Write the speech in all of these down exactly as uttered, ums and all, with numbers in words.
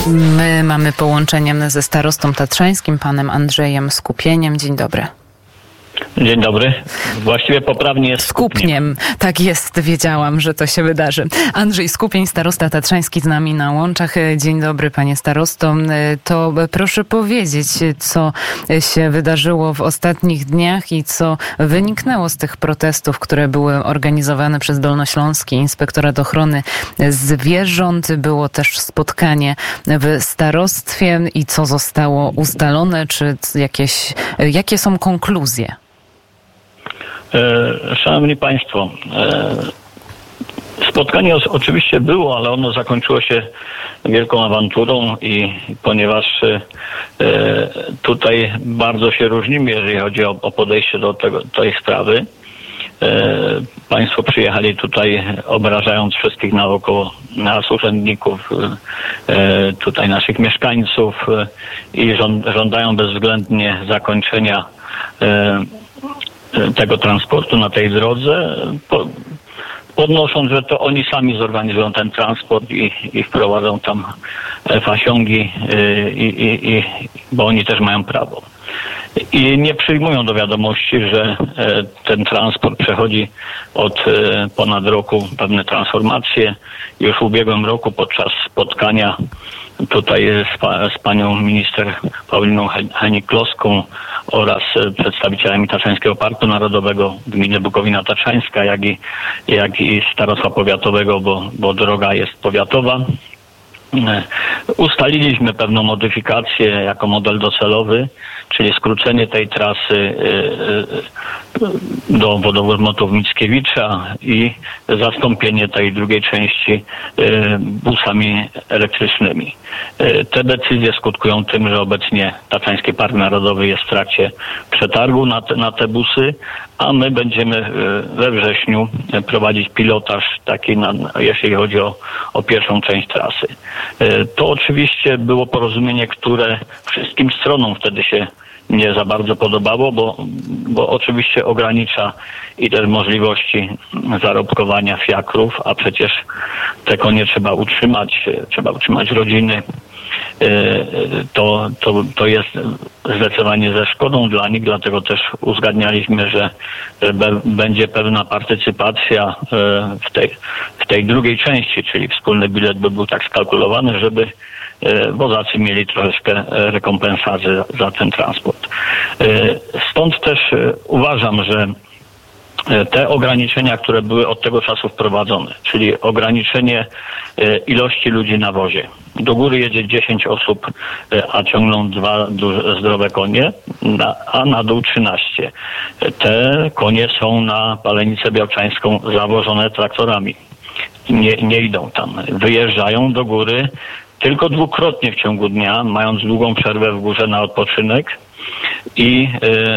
My mamy połączenie ze starostą tatrzańskim, panem Andrzejem Skupieniem. Dzień dobry. Dzień dobry. Właściwie poprawnie jest Skupniem. Tak jest, wiedziałam, że to się wydarzy. Andrzej Skupień, starosta tatrzański z nami na łączach. Dzień dobry, panie starosto. To proszę powiedzieć, co się wydarzyło w ostatnich dniach i co wyniknęło z tych protestów, które były organizowane przez Dolnośląski Inspektorat Ochrony Zwierząt. Było też spotkanie w starostwie i co zostało ustalone, czy jakieś, jakie są konkluzje? Szanowni Państwo, spotkanie oczywiście było, ale ono zakończyło się wielką awanturą i ponieważ tutaj bardzo się różnimy, jeżeli chodzi o podejście do tego, tej sprawy. Państwo przyjechali tutaj obrażając wszystkich naokoło, nas urzędników, tutaj naszych mieszkańców i żądają bezwzględnie zakończenia tego transportu na tej drodze, podnosząc, że to oni sami zorganizują ten transport i, i wprowadzą tam fasiągi, i, i, i, bo oni też mają prawo. I nie przyjmują do wiadomości, że ten transport przechodzi od ponad roku pewne transformacje. Już w ubiegłym roku podczas spotkania tutaj z, pa, z panią minister Pauliną Henik-Kloską oraz przedstawicielami Tatrzańskiego Parku Narodowego gminy Bukowina Tatrzańska, jak i, jak i starostwa powiatowego, bo, bo droga jest powiatowa. Ustaliliśmy pewną modyfikację jako model docelowy, czyli skrócenie tej trasy do wodowodu Motów-Mickiewicza i zastąpienie tej drugiej części busami elektrycznymi. Te decyzje skutkują tym, że obecnie Tatrzański Park Narodowy jest w trakcie przetargu na te, na te busy, a my będziemy we wrześniu prowadzić pilotaż taki, na, jeśli chodzi o, o pierwszą część trasy. To oczywiście było porozumienie, które wszystkim stronom wtedy się nie za bardzo podobało, bo, bo oczywiście ogranicza i też możliwości zarobkowania fiakrów, a przecież te konie trzeba utrzymać, trzeba utrzymać rodziny. To, to, to jest zdecydowanie ze szkodą dla nich, dlatego też uzgadnialiśmy, że, że be, będzie pewna partycypacja w tej, w tej drugiej części, czyli wspólny bilet by był tak skalkulowany, żeby wozacy mieli troszeczkę rekompensaty za, za ten transport. Stąd też uważam, że te ograniczenia, które były od tego czasu wprowadzone, czyli ograniczenie ilości ludzi na wozie. Do góry jedzie dziesięć osób, a ciągną dwa duże, zdrowe konie, a na dół trzynaście. Te konie są na Palenicę Białczańską zawożone traktorami. Nie, nie idą tam. Wyjeżdżają do góry tylko dwukrotnie w ciągu dnia, mając długą przerwę w górze na odpoczynek i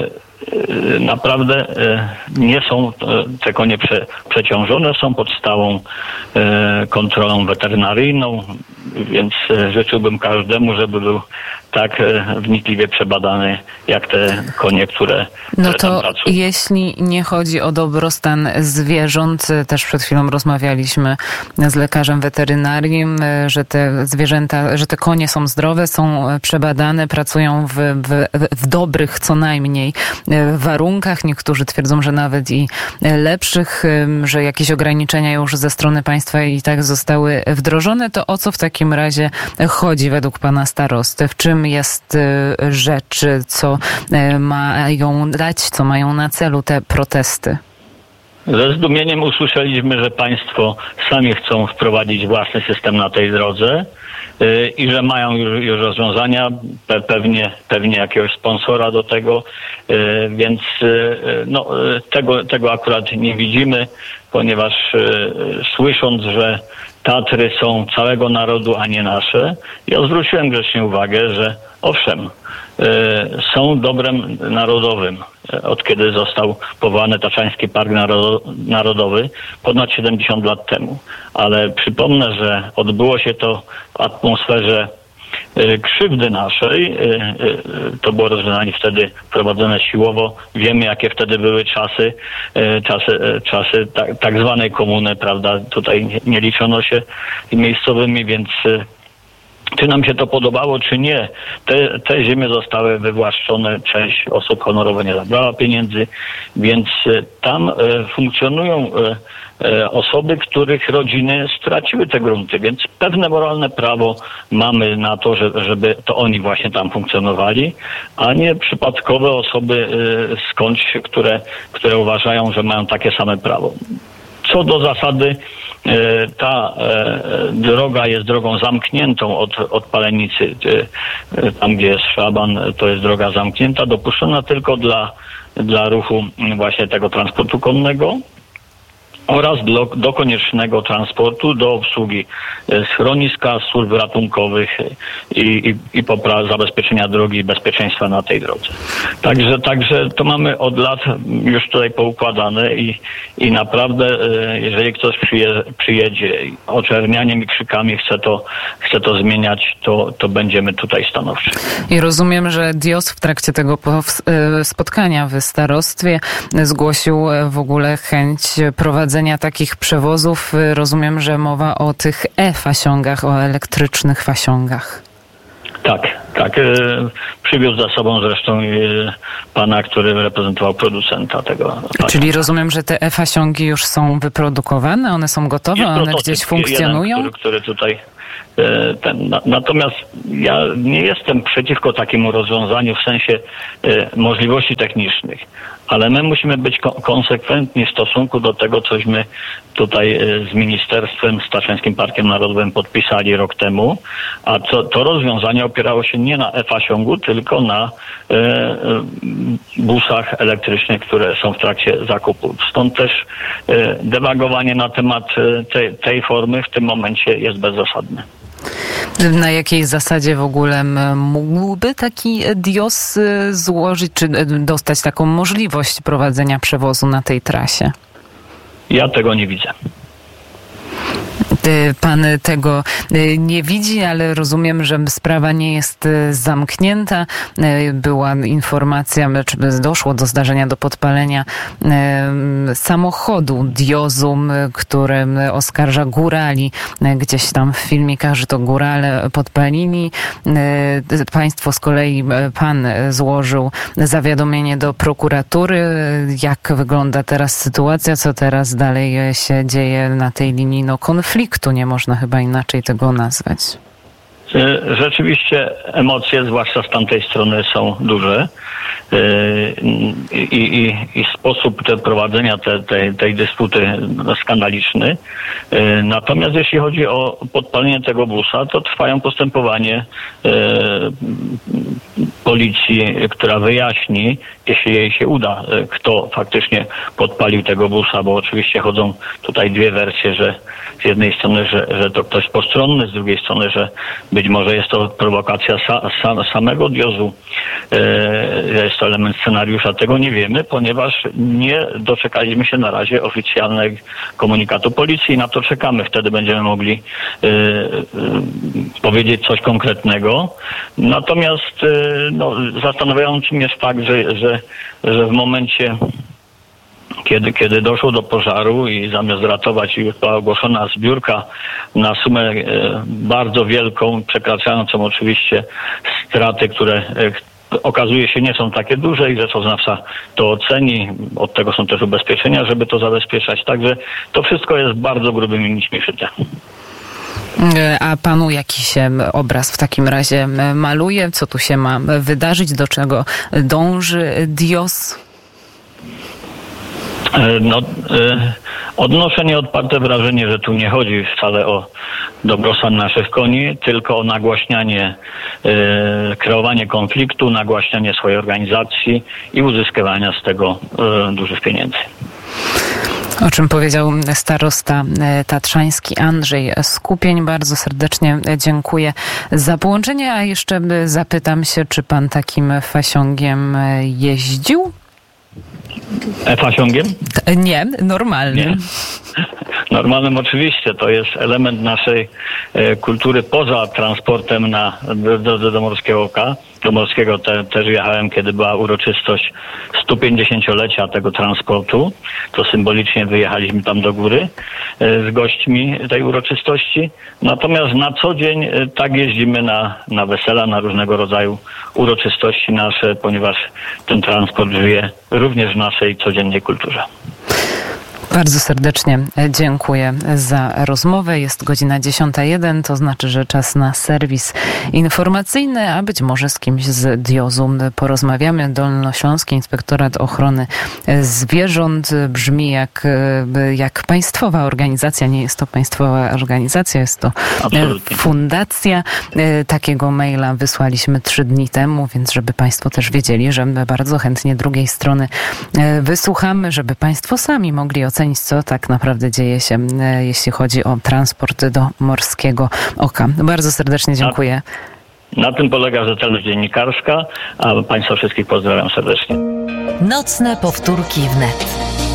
yy, naprawdę nie są te konie prze, przeciążone, są pod stałą kontrolą weterynaryjną, więc życzyłbym każdemu, żeby był tak wnikliwie przebadany jak te konie, które, no które tam to pracują. Jeśli nie chodzi o dobrostan zwierząt, też przed chwilą rozmawialiśmy z lekarzem weterynarii, że te zwierzęta, że te konie są zdrowe, są przebadane, pracują w, w, w dobrych co najmniej warunkach. Niektórzy twierdzą, że nawet i lepszych, że jakieś ograniczenia już ze strony państwa i tak zostały wdrożone. To o co w takim razie chodzi według pana starosty? W czym jest rzecz, co mają dać, co mają na celu te protesty? Ze zdumieniem usłyszeliśmy, że państwo sami chcą wprowadzić własny system na tej drodze yy, i że mają już, już rozwiązania, pe, pewnie, pewnie jakiegoś sponsora do tego, yy, więc yy, no, yy, tego, tego akurat nie widzimy, ponieważ yy, słysząc, że Tatry są całego narodu, a nie nasze, ja zwróciłem grzecznie uwagę, że owszem, są dobrem narodowym. Od kiedy został powołany Tatrzański Park Narodowy ponad siedemdziesiąt lat temu. Ale przypomnę, że odbyło się to w atmosferze krzywdy naszej. To było rozwiązanie wtedy wprowadzone siłowo. Wiemy, jakie wtedy były czasy, czasy, czasy tak, tak zwanej komuny, prawda? Tutaj nie, nie liczono się miejscowymi, więc czy nam się to podobało, czy nie, te, te ziemie zostały wywłaszczone, część osób honorowo nie zabrała pieniędzy, więc tam funkcjonują osoby, których rodziny straciły te grunty, więc pewne moralne prawo mamy na to, żeby to oni właśnie tam funkcjonowali, a nie przypadkowe osoby skądś, które, które uważają, że mają takie same prawo. Co do zasady, ta droga jest drogą zamkniętą od, od Palenicy. Tam, gdzie jest szlaban, to jest droga zamknięta, dopuszczona tylko dla, dla ruchu właśnie tego transportu konnego oraz do, do koniecznego transportu, do obsługi schroniska, służb ratunkowych i, i, i popra- zabezpieczenia drogi i bezpieczeństwa na tej drodze. Także, także to mamy od lat już tutaj poukładane i, i naprawdę, jeżeli ktoś przyje, przyjedzie oczernianiem i krzykami chce to, chce to zmieniać, to, to będziemy tutaj stanowczy. I rozumiem, że Dios w trakcie tego spotkania w starostwie zgłosił w ogóle chęć prowadzenia takich przewozów. Rozumiem, że mowa o tych e-fasiągach, o elektrycznych fasiągach. Tak, tak. Przywiózł za sobą zresztą pana, który reprezentował producenta tego fasiąga. Czyli rozumiem, że te e-fasiągi już są wyprodukowane? One są gotowe? Jest one gdzieś funkcjonują? Jeden, który, który tutaj ten, natomiast ja nie jestem przeciwko takiemu rozwiązaniu w sensie możliwości technicznych, ale my musimy być konsekwentni w stosunku do tego, cośmy tutaj z Ministerstwem, z Tatrzańskim Parkiem Narodowym podpisali rok temu, a to, to rozwiązanie opierało się nie na e-fasiągu, tylko na e, busach elektrycznych, które są w trakcie zakupu. Stąd też e, dewagowanie na temat te, tej formy w tym momencie jest bezzasadne. Na jakiej zasadzie w ogóle mógłby taki Dios złożyć, czy dostać taką możliwość prowadzenia przewozu na tej trasie? Ja tego nie widzę. Pan tego nie widzi, ale rozumiem, że sprawa nie jest zamknięta. Była informacja, czy doszło do zdarzenia, do podpalenia samochodu Diosu, który oskarża górali. Gdzieś tam w filmikach, że to górale podpalili. Państwo z kolei, pan złożył zawiadomienie do prokuratury. Jak wygląda teraz sytuacja? Co teraz dalej się dzieje na tej linii no, konfliktu? Nie można chyba inaczej tego nazwać. Rzeczywiście emocje, zwłaszcza z tamtej strony, są duże i, i, i sposób te prowadzenia te, tej, tej dysputy skandaliczny. Natomiast jeśli chodzi o podpalenie tego busa, to trwają postępowanie policji, która wyjaśni, jeśli jej się uda, kto faktycznie podpalił tego busa, bo oczywiście chodzą tutaj dwie wersje, że z jednej strony, że, że to ktoś postronny, z drugiej strony, że być może jest to prowokacja sa, sa, samego Diosu, e, jest to element scenariusza. Tego nie wiemy, ponieważ nie doczekaliśmy się na razie oficjalnego komunikatu policji i na to czekamy. Wtedy będziemy mogli e, e, powiedzieć coś konkretnego. Natomiast e, no, zastanawiającym jest fakt, że, że, że w momencie Kiedy, kiedy doszło do pożaru i zamiast ratować, była ogłoszona zbiórka na sumę e, bardzo wielką, przekraczającą oczywiście straty, które e, okazuje się nie są takie duże i rzeczoznawca to oceni. Od tego są też ubezpieczenia, żeby to zabezpieczać. Także to wszystko jest bardzo grubymi nićmi szyte. A panu jaki się obraz w takim razie maluje? Co tu się ma wydarzyć? Do czego dąży Dios? No, odnoszę nieodparte wrażenie, że tu nie chodzi wcale o dobrostan naszych koni, tylko o nagłaśnianie, kreowanie konfliktu, nagłaśnianie swojej organizacji i uzyskiwania z tego dużych pieniędzy. O czym powiedział starosta tatrzański Andrzej Skupień. Bardzo serdecznie dziękuję za połączenie, a jeszcze zapytam się, czy pan takim fasiągiem jeździł? F-asiągiem? Nie, normalnym. Nie. Normalnym oczywiście, to jest element naszej e, kultury poza transportem na drodze do Morskiego Oka. Do Morskiego te, też jechałem, kiedy była uroczystość stu pięćdziesięciolecia tego transportu. To symbolicznie wyjechaliśmy tam do góry e, z gośćmi tej uroczystości. Natomiast na co dzień e, tak jeździmy na, na wesela, na różnego rodzaju uroczystości nasze, ponieważ ten transport żyje również w naszej codziennej kulturze. Bardzo serdecznie dziękuję za rozmowę. Jest godzina dziesiąta jeden, to znaczy, że czas na serwis informacyjny, a być może z kimś z D I O Z-u porozmawiamy. Dolnośląski Inspektorat Ochrony Zwierząt brzmi jak, jak państwowa organizacja. Nie jest to państwowa organizacja, jest to Absolutnie. fundacja. Takiego maila wysłaliśmy trzy dni temu, więc żeby państwo też wiedzieli, że my bardzo chętnie drugiej strony wysłuchamy, żeby państwo sami mogli ocenić, co tak naprawdę dzieje się, jeśli chodzi o transport do Morskiego Oka. Bardzo serdecznie dziękuję. Na, na tym polega rzetelność dziennikarska, a państwa wszystkich pozdrawiam serdecznie. Nocne powtórki wnet.